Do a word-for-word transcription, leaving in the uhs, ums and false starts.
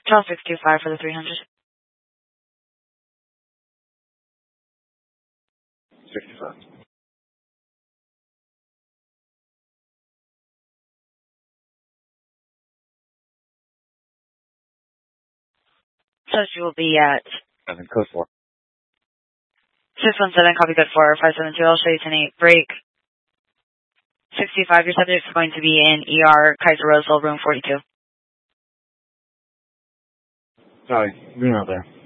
Charles six two five for the three hundred. sixty-five. So she will be at And then code four. six one seven, copy code four, five seven two, I'll show you ten eight, break. sixty-five, your subject is going to be in E R, Kaiser Roseville, room forty-two. Sorry, you're not there.